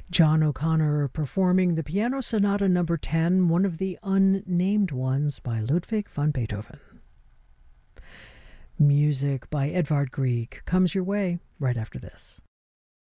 John O'Connor performing the Piano Sonata Number 10, one of the unnamed ones by Ludwig van Beethoven. Music by Edvard Grieg comes your way right after this.